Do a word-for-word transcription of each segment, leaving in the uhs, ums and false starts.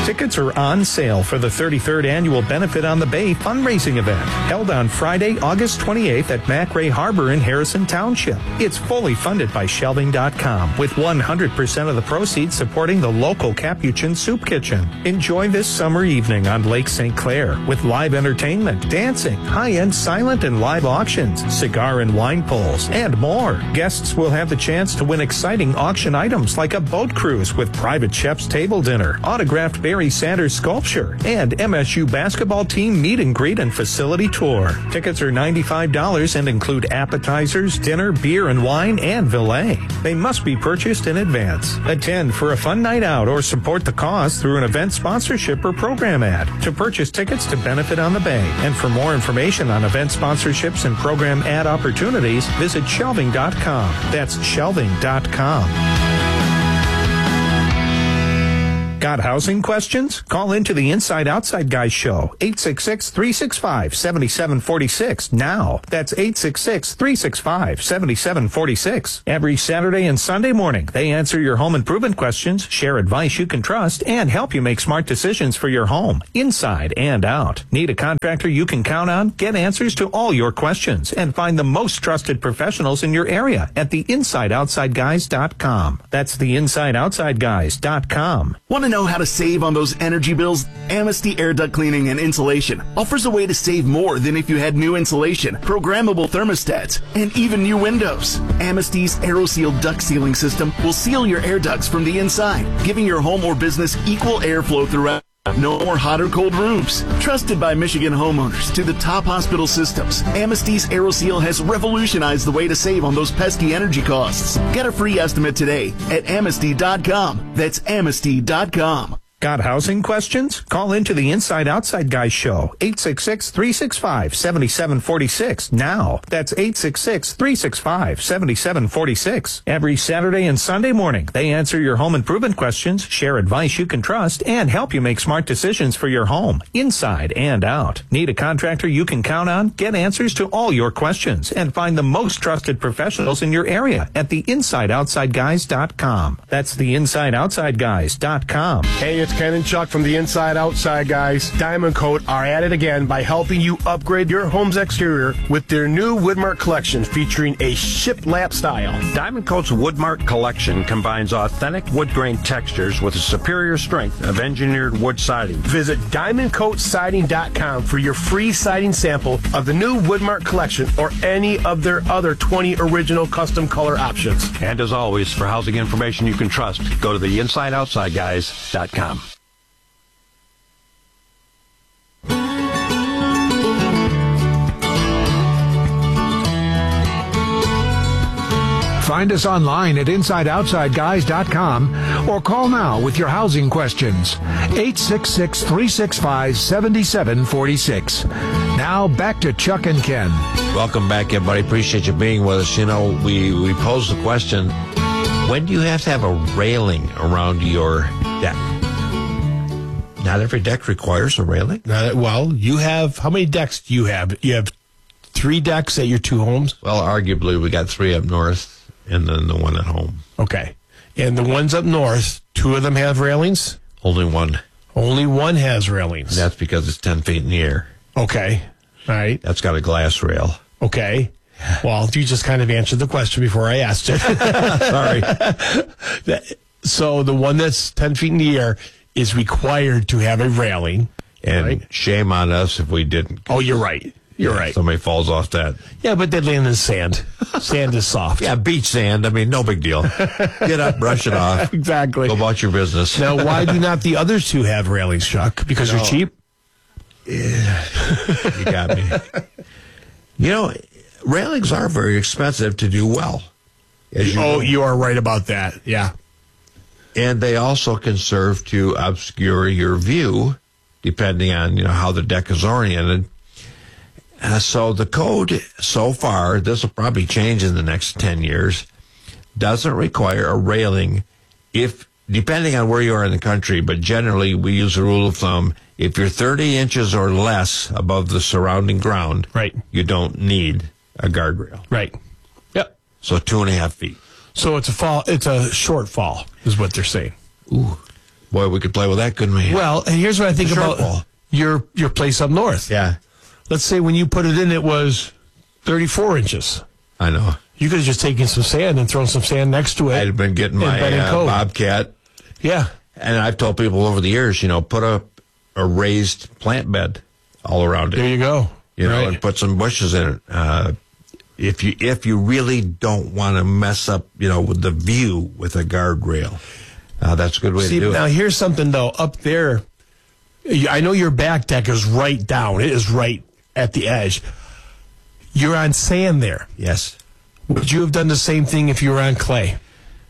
Tickets are on sale for the thirty-third Annual Benefit on the Bay fundraising event, held on Friday, August twenty-eighth at McRae Harbor in Harrison Township. It's fully funded by shelving dot com, with one hundred percent of the proceeds supporting the local Capuchin Soup Kitchen. Enjoy this summer evening on Lake Saint Clair with live entertainment, dancing, high-end silent and live auctions, cigar and wine pulls, and more. Guests will have the chance to win exciting auction items like a boat cruise with private chef's table dinner, autographed Barry Sanders sculpture, and M S U basketball team meet and greet and facility tour. Tickets are ninety-five dollars and include appetizers, dinner, beer and wine, and valet. They must be purchased in advance. Attend for a fun night out or support the cause through an event sponsorship or program ad to purchase tickets to Benefit on the Bay. And for more information on event sponsorships and program ad opportunities, visit shelving dot com. That's shelving dot com. Got housing questions? Call into the Inside Outside Guys show, eight six six, three six five, seven seven four six now. That's eight six six, three six five, seven seven four six. Every Saturday and Sunday morning, they answer your home improvement questions, share advice you can trust, and help you make smart decisions for your home, inside and out. Need a contractor you can count on? Get answers to all your questions and find the most trusted professionals in your area at the inside outside guys dot com. That's the inside outside guys dot com. Want to know how to save on those energy bills? Amnesty Air Duct Cleaning and Insulation offers a way to save more than if you had new insulation, programmable thermostats, and even new windows. Amnesty's AeroSeal duct sealing system will seal your air ducts from the inside, giving your home or business equal airflow throughout. No more hot or cold rooms. Trusted by Michigan homeowners to the top hospital systems, Amnesty's AeroSeal has revolutionized the way to save on those pesky energy costs. Get a free estimate today at amnesty dot com. That's amnesty dot com. Got housing questions? Call into the Inside Outside Guys show, eight six six, three six five, seven seven four six now. That's eight six six, three six five, seven seven four six. Every Saturday and Sunday morning, they answer your home improvement questions, share advice you can trust, and help you make smart decisions for your home, inside and out. Need a contractor you can count on? Get answers to all your questions and find the most trusted professionals in your area at the inside outside guys dot com. That's the inside outside guys dot com. Hey, it's Ken and Chuck from the Inside Outside Guys. Diamond Coat are at it again by helping you upgrade your home's exterior with their new Woodmark collection featuring a shiplap style. Diamond Coat's Woodmark collection combines authentic wood grain textures with a superior strength of engineered wood siding. Visit diamond coat siding dot com for your free siding sample of the new Woodmark collection or any of their other twenty original custom color options. And as always, for housing information you can trust, go to the inside outside guys dot com. Find us online at inside outside guys dot com or call now with your housing questions. eight six six, three six five, seven seven four six. Now back to Chuck and Ken. Welcome back, everybody. Appreciate you being with us. You know, we, we posed the question, when do you have to have a railing around your deck? Not every deck requires a railing. Uh, well, you have, how many decks do you have? You have three decks at your two homes? Well, arguably, we got three up north and then the one at home. Okay. And the ones up north, two of them have railings? Only one. Only one has railings. And that's because it's ten feet in the air. Okay. All right. That's got a glass rail. Okay. Well, you just kind of answered the question before I asked it. Sorry. So the one that's ten feet in the air is required to have a railing. And right? Shame on us if we didn't. Oh, you're right. You're yeah, right. Somebody falls off that. Yeah, but they land in sand. Sand is soft. Yeah, beach sand. I mean, no big deal. Get up, brush it off. Exactly. Go about your business. Now, why do not the others two have railings, Chuck? Because no. they're cheap? Yeah. You got me. You know, railings are very expensive to do well. As you oh, know. You are right about that. Yeah. And they also can serve to obscure your view, depending on, you know, how the deck is oriented. Uh, so the code so far, this will probably change in the next ten years, doesn't require a railing if, depending on where you are in the country, but generally we use a rule of thumb, if you're thirty inches or less above the surrounding ground, right, you don't need a guardrail. Right. Yep. So two and a half feet. So it's a fall, it's a short fall, is what they're saying. Ooh. Boy, we could play with that, couldn't we? Well, and here's what I think The short about ball. your your place up north. Yeah, Let's say when you put it in, it was thirty-four inches. I know. You could have just taken some sand and thrown some sand next to it. I'd have been getting and my been in uh, code. Bobcat. Yeah. And I've told people over the years, you know, put a, a raised plant bed all around it. There you go. You know, Right. and put some bushes in it. Uh, if you if you really don't want to mess up, you know, with the view with a guardrail, uh, that's a good way See, to do now it. here's something, though. Up there, I know your back deck is right down. It is right at the edge. You're on sand there. Yes. Would you have done the same thing if you were on clay?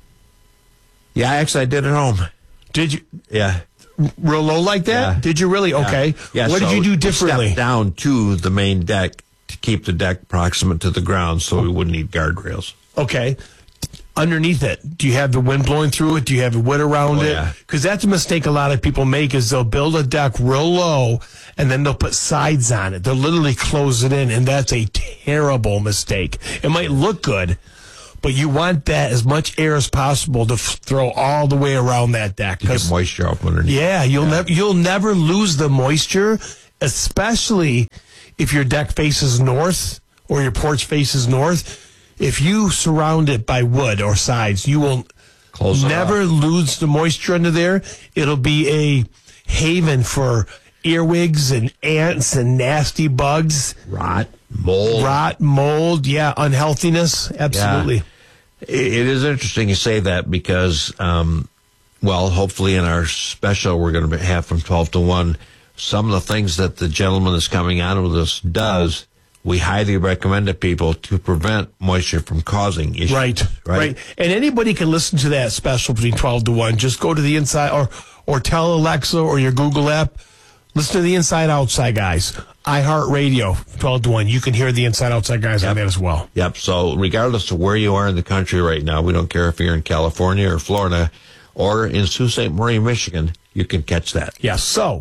Yeah, actually, I did at home. Did you? Yeah. Real low like that? Yeah. Did you really? Okay. Yeah, What so did you do we differently? stepped down to the main deck to keep the deck proximate to the ground so we wouldn't need guardrails. Okay. Underneath it, do you have the wind blowing through it? Do you have a wood around Oh, it? yeah. Because that's a mistake a lot of people make is they'll build a deck real low and then they'll put sides on it. They'll literally close it in, and that's a terrible mistake. It might look good, but you want that as much air as possible to f- throw all the way around that deck. To get 'Cause- moisture up underneath. yeah, you'll never you'll never lose the moisture, especially if your deck faces north or your porch faces north. If you surround it by wood or sides, you will Close it never off. lose the moisture under there. It'll be a haven for earwigs and ants and nasty bugs, Rot, mold. rot, mold, yeah, unhealthiness, absolutely. It it is interesting you say that because, um, well, hopefully in our special we're going to have from twelve to one, some of the things that the gentleman that's coming on with us does, we highly recommend to people to prevent moisture from causing issues. Right, right, And anybody can listen to that special between twelve to one. Just go to the inside or or tell Alexa or your Google app, listen to the Inside Outside Guys. iHeartRadio, twelve to one. You can hear the Inside Outside Guys on that as well. Yep. So regardless of where you are in the country right now, we don't care if you're in California or Florida or in Sault Ste. Marie, Michigan, you can catch that. Yes. So,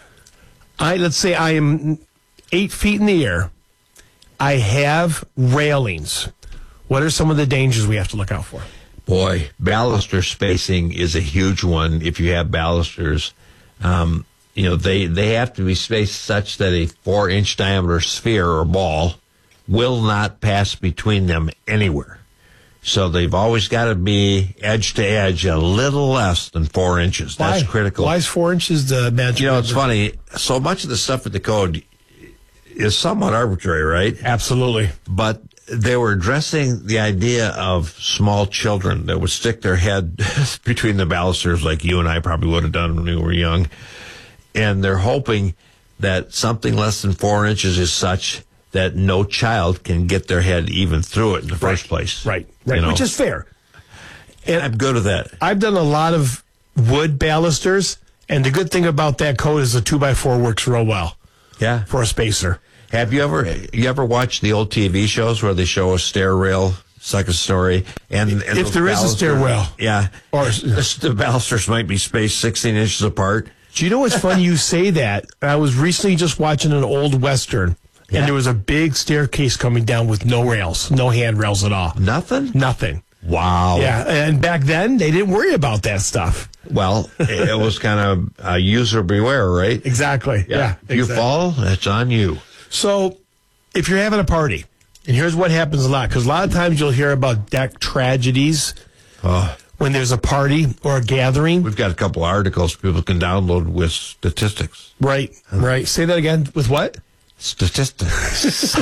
I let's say I am eight feet in the air. I have railings. What are some of the dangers we have to look out for? Boy, baluster spacing is a huge one. If you have balusters, um, you know, they, they have to be spaced such that a four inch diameter sphere or ball will not pass between them anywhere. So they've always got to be edge to edge a little less than four inches. That's Why? critical. Why is four inches the magic You know, it's number? funny. So much of the stuff in the code is somewhat arbitrary, right? Absolutely. But they were addressing the idea of small children that would stick their head between the balusters like you and I probably would have done when we were young. And they're hoping that something less than four inches is such that no child can get their head even through it in the first place. Right, right. You know? Which is fair. And I'm good with that. I've done a lot of wood balusters, and the good thing about that code is the two by four works real well Yeah. for a spacer. Have you ever you ever watched the old T V shows where they show a stair rail, second story, and, and If those there is a balusters- stairwell. yeah, Or- the, the balusters might be spaced sixteen inches apart. Do you know what's funny you say that? I was recently just watching an old Western, Yeah. and there was a big staircase coming down with no rails, no handrails at all. Nothing. Nothing. Wow. Yeah, and back then, they didn't worry about that stuff. Well, it, it was kind of uh, user beware, right? Exactly. Yeah. If you exactly. fall, that's on you. So, if you're having a party, and here's what happens a lot, because a lot of times you'll hear about deck tragedies Oh, when there's a party or a gathering. we've got a couple articles people can download with statistics. Right, right. Say that again. With what? Statistics.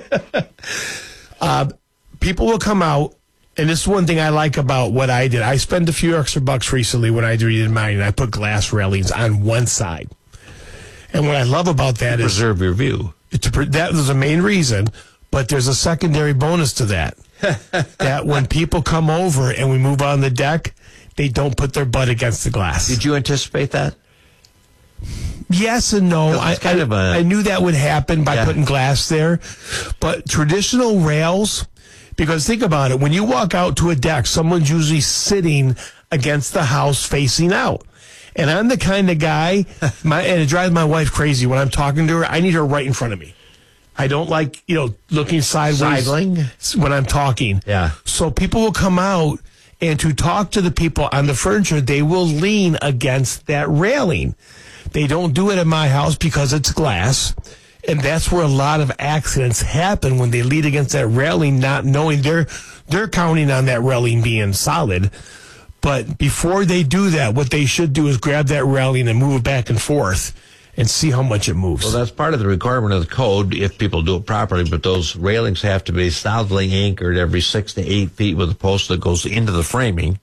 People will come out, and this is one thing I like about what I did. I spent a few extra bucks recently when I redid mine, and I put glass railings on one side. And what I love about that is Preserve your view. to, pre- that was the main reason, but there's a secondary bonus to that. That when people come over and we move on the deck, they don't put their butt against the glass. Did you anticipate that? Yes and no. I, It's kind I, of a- I knew that would happen by Yeah. putting glass there. But traditional rails, because think about it, when you walk out to a deck, someone's usually sitting against the house facing out. And I'm the kind of guy, my, and it drives my wife crazy when I'm talking to her. I need her right in front of me. I don't like, you know, looking sideways Sidling? when I'm talking. Yeah. So people will come out and to talk to the people on the furniture, they will lean against that railing. They don't do it at my house because it's glass. And that's where a lot of accidents happen, when they lean against that railing, not knowing they're they're counting on that railing being solid. But before they do that, what they should do is grab that railing and move it back and forth and see how much it moves. Well, that's part of the requirement of the code if people do it properly, but those railings have to be solidly anchored every six to eight feet with a post that goes into the framing.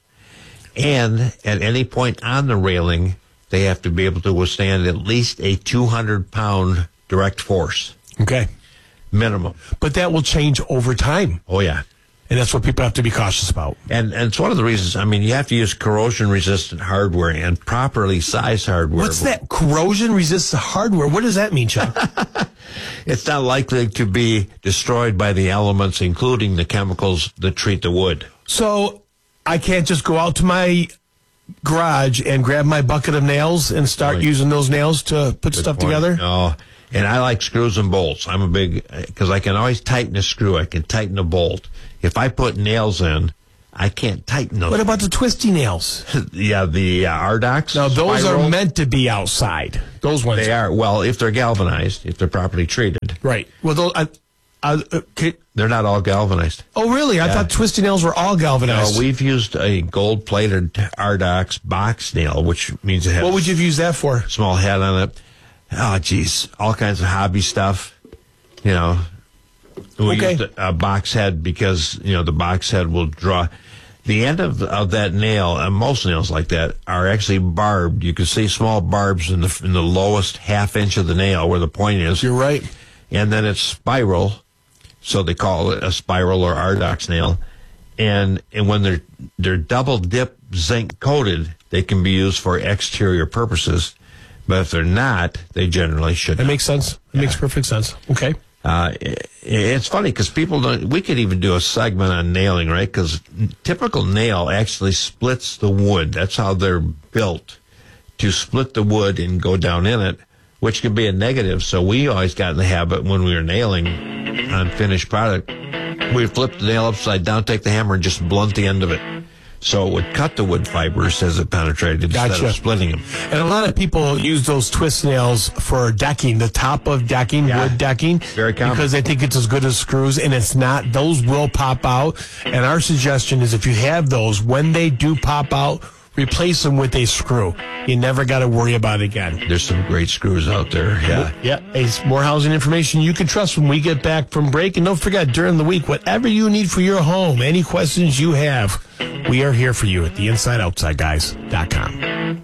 And at any point on the railing, they have to be able to withstand at least a two hundred pound direct force. Okay. Minimum. But that will change over time. Oh, yeah. And that's what people have to be cautious about. And and it's one of the reasons, I mean, you have to use corrosion-resistant hardware and properly sized hardware. What's that? Corrosion-resistant hardware? What does that mean, Chuck? It's not likely to be destroyed by the elements, including the chemicals that treat the wood. So I can't just go out to my garage and grab my bucket of nails and start Right. using those nails to put Good stuff point. together? No. And I like screws and bolts. I'm a big, because I can always tighten a screw. I can tighten a bolt. If I put nails in, I can't tighten those. What about the twisty nails? Yeah, the uh, Ardox. Now, those spiral, are meant to be outside. Those ones. They are. Well, if they're galvanized, if they're properly treated. Right. Well, those, I, I, okay. They're not all galvanized. Oh, really? I Yeah. thought twisty nails were all galvanized. No, we've used a gold-plated Ardox box nail, which means it has What would you have used that for? a small head on it. Oh, geez. All kinds of hobby stuff. You know, we Okay. used a, a box head because, you know, the box head will draw. The end of, of that nail, and most nails like that, are actually barbed. You can see small barbs in the in the lowest half inch of the nail where the point is. You're right. And then it's spiral, so they call it a spiral or Ardox nail. And and when they're they're double dip zinc coated, they can be used for exterior purposes. But if they're not, they generally should. That makes sense. It Yeah. makes perfect sense. Okay. Uh, it, it's funny because people don't. We could even do a segment on nailing, right? Because typical nail actually splits the wood. That's how they're built, to split the wood and go down in it, which can be a negative. So we always got in the habit when we were nailing on finished product, we flip the nail upside down, take the hammer, and just blunt the end of it. So it would cut the wood fibers as it penetrated instead Gotcha. of splitting them. And a lot of people use those twist nails for decking, the top of decking, Yeah. wood decking. Very common. Because they think it's as good as screws, and it's not. Those will pop out. And our suggestion is if you have those, when they do pop out, replace them with a screw. You never got to worry about it again. There's some great screws out there. Yeah. Yeah, it's more housing information you can trust when we get back from break. And don't forget, during the week, whatever you need for your home, any questions you have, we are here for you at the inside outside guys dot com.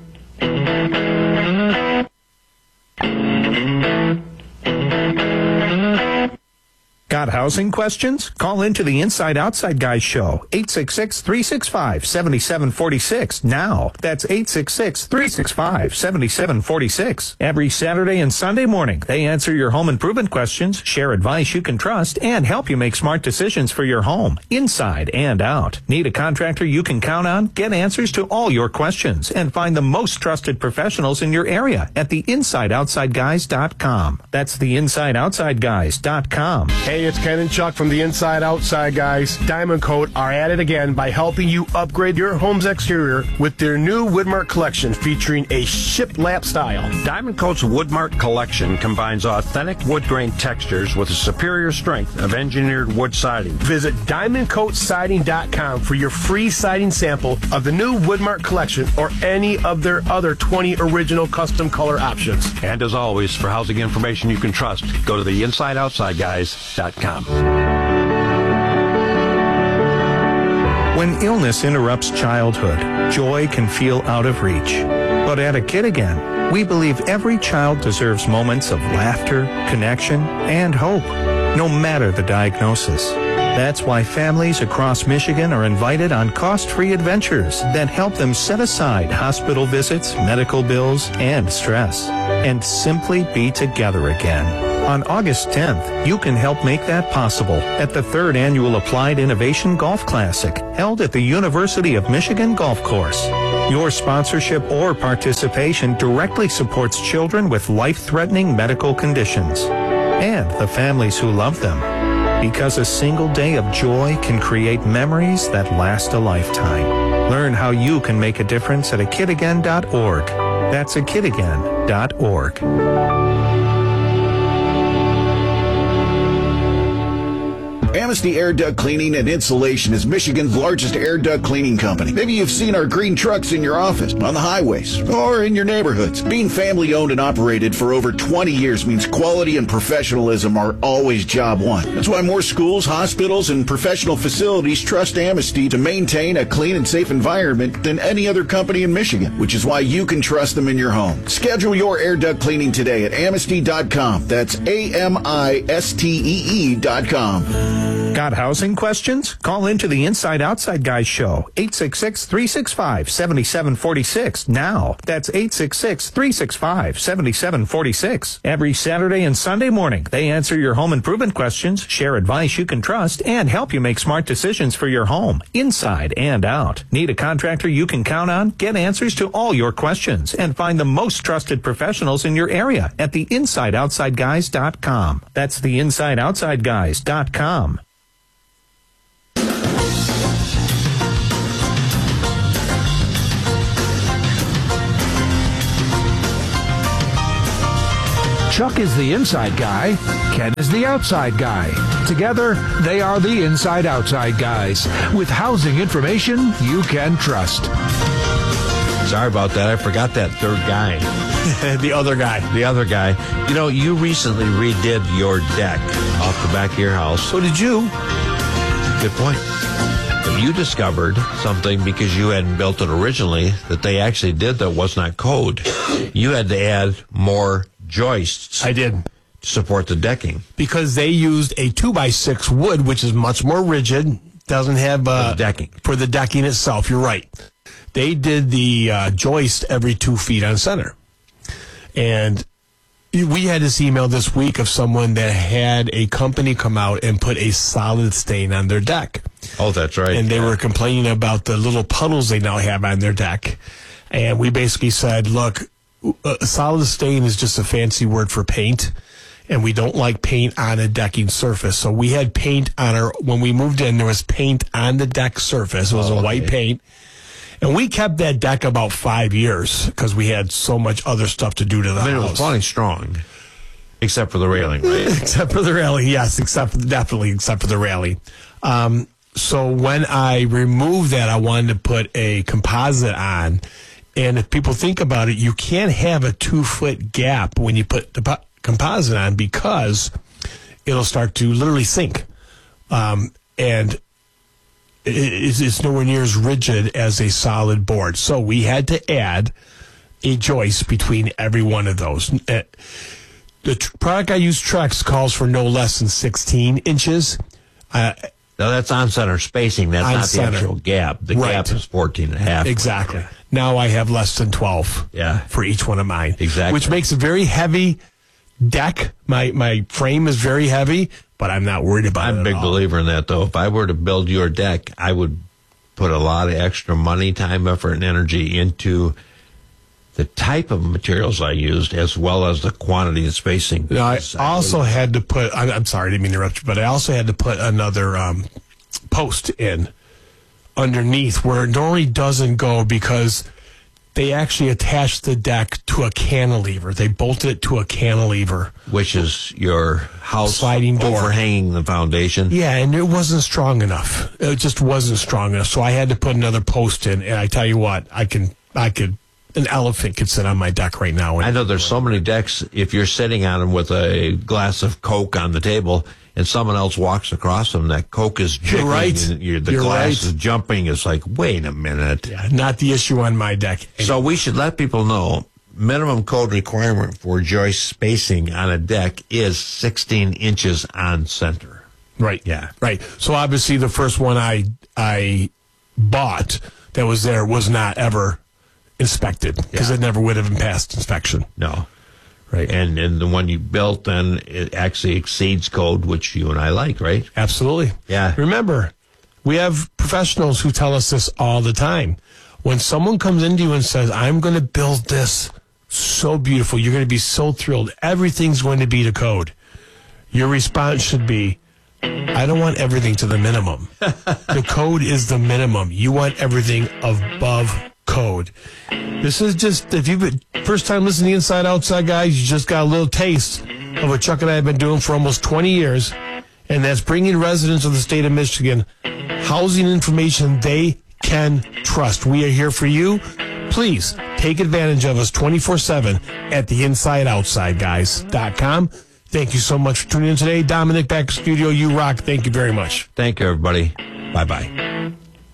Got housing questions? Call into the Inside Outside Guys show, eight six six, three six five, seven seven four six. Now, that's eight six six, three six five, seven seven four six. Every Saturday and Sunday morning, they answer your home improvement questions, share advice you can trust, and help you make smart decisions for your home, inside and out. Need a contractor you can count on? Get answers to all your questions and find the most trusted professionals in your area at the inside outside guys dot com. That's the inside outside guys dot com. Hey, it's Ken and Chuck from the Inside Outside Guys. Diamond Coat are at it again by helping you upgrade your home's exterior with their new Woodmark collection featuring a shiplap style. Diamond Coat's Woodmark collection combines authentic wood grain textures with a superior strength of engineered wood siding. Visit diamond coat siding dot com for your free siding sample of the new Woodmark collection or any of their other twenty original custom color options. And as always, for housing information you can trust, go to the inside outside guys dot com. When illness interrupts childhood, joy can feel out of reach. But at A Kid Again, we believe every child deserves moments of laughter, connection, and hope, no matter the diagnosis. That's why families across Michigan are invited on cost-free adventures that help them set aside hospital visits, medical bills, and stress, and simply be together again. On August tenth, you can help make that possible at the third annual Applied Innovation Golf Classic, held at the University of Michigan Golf Course. Your sponsorship or participation directly supports children with life-threatening medical conditions and the families who love them. Because a single day of joy can create memories that last a lifetime. Learn how you can make a difference at a kid again dot org. That's a kid again dot org. Amnesty Air Duct Cleaning and Insulation is Michigan's largest air duct cleaning company. Maybe you've seen our green trucks in your office, on the highways, or in your neighborhoods. Being family owned and operated for over twenty years means quality and professionalism are always job one. That's why more schools, hospitals, and professional facilities trust Amnesty to maintain a clean and safe environment than any other company in Michigan, which is why you can trust them in your home. Schedule your air duct cleaning today at amnesty dot com. That's A M I S T E E dot com. Got housing questions? Call into the Inside Outside Guys show, eight six six, three six five, seven seven four six now. That's eight six six, three six five, seven seven four six. Every Saturday and Sunday morning, they answer your home improvement questions, share advice you can trust, and help you make smart decisions for your home, inside and out. Need a contractor you can count on? Get answers to all your questions and find the most trusted professionals in your area at the inside outside guys dot com. That's the inside outside guys dot com. Chuck is the inside guy. Ken is the outside guy. Together, they are the Inside Outside Guys, with housing information you can trust. Sorry about that. I forgot that third guy. The other guy. The other guy. You know, you recently redid your deck off the back of your house. So did you. Good point. But you discovered something because you hadn't built it originally that they actually did that was not code. You had to add more joists. I did. To support the decking. Because they used a two by six wood, which is much more rigid, doesn't have... Uh, for the decking. For the decking itself, you're right. They did the uh, joist every two feet on center. And we had this email this week of someone that had a company come out and put a solid stain on their deck. Oh, that's right. And they yeah. were complaining about the little puddles they now have on their deck. And we basically said, look, a solid stain is just a fancy word for paint, and we don't like paint on a decking surface. So we had paint on our, when we moved in, there was paint on the deck surface. It was oh, a white okay. paint. And we kept that deck about five years because we had so much other stuff to do to the I mean, house. It was plenty strong, except for the railing, right? Except for the railing, yes, except definitely except for the railing. Um, so when I removed that, I wanted to put a composite on. And if people think about it, you can't have a two-foot gap when you put the po- composite on because it'll start to literally sink. Um, and it, it's nowhere near as rigid as a solid board. So we had to add a joist between every one of those. Uh, the tr- product I use, Trex, calls for no less than sixteen inches. Uh, now, that's on-center spacing. That's not center. the actual gap. The right. gap is fourteen and a half. Exactly. Yeah. Now I have less than twelve yeah. for each one of mine. Exactly. Which makes a very heavy deck. My my frame is very heavy, but I'm not worried about I'm it I'm a big all. believer in that, though. If I were to build your deck, I would put a lot of extra money, time, effort, and energy into the type of materials I used as well as the quantity and spacing. Now, I also had to put, I'm, I'm sorry, I didn't mean to interrupt you, but I also had to put another um, post in underneath where it normally doesn't go because they actually attached the deck to a cantilever. They bolted it to a cantilever. Which is your house sliding door overhanging the foundation. Yeah, and it wasn't strong enough. It just wasn't strong enough. So I had to put another post in, and I tell you what, I can, I could, an elephant could sit on my deck right now. I know there's so many decks, if you're sitting on them with a glass of Coke on the table, and someone else walks across them, that Coke is jiggling. You're right. And you're, the You're glass right. is jumping. It's like, wait a minute. Yeah, not the issue on my deck. So we should let people know, minimum code requirement for joist spacing on a deck is sixteen inches on center. Right. Yeah. Right. So obviously the first one I I bought that was there was not ever inspected because Yeah. it never would have been passed inspection. No. Right. And and the one you built, then it actually exceeds code, which you and I like, right? Absolutely. Yeah. Remember, we have professionals who tell us this all the time. When someone comes into you and says, I'm going to build this so beautiful, you're going to be so thrilled, everything's going to be to code. Your response should be, I don't want everything to the minimum. The code is the minimum. You want everything above code. This is just, if you've been first time listening to Inside Outside, guys, you just got a little taste of what Chuck and I have been doing for almost twenty years, and that's bringing residents of the state of Michigan housing information they can trust. We are here for you. Please take advantage of us twenty-four seven at the inside outside guys dot com. Thank you so much for tuning in today. Dominic, back to studio. You rock. Thank you very much. Thank you, everybody. Bye-bye.